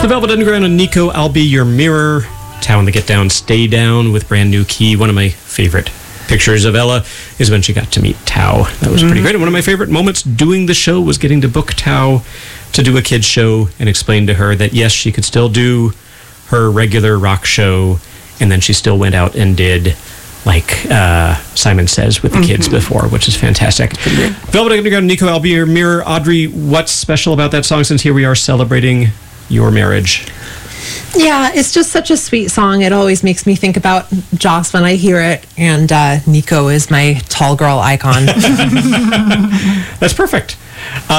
The Velvet Underground and Nico, I'll Be Your Mirror. Tao and the Get Down, Stay Down with Brand New Key. One of my favorite pictures of Ella is when she got to meet Tao. That was pretty great. And one of my favorite moments doing the show was getting to book Tao to do a kid's show and explain to her that, yes, she could still do her regular rock show, and then she still went out and did, like Simon Says, with the kids before, which is fantastic. Velvet Underground, Nico, I'll Be Your Mirror. Audrey, what's special about that song, since here we are celebrating your marriage? Yeah, it's just such a sweet song. It always makes me think about Joss when I hear it, and Nico is my tall girl icon. That's perfect.